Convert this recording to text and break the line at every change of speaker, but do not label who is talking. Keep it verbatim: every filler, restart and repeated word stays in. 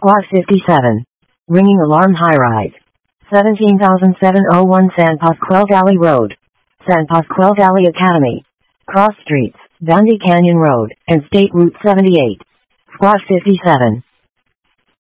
Squad fifty-seven. Ringing alarm high rise. seventeen thousand seven hundred one San Pasqual Valley Road. San Pasqual Valley Academy. Cross Streets, Bundy Canyon Road, and State Route seventy-eight. Squad fifty-seven.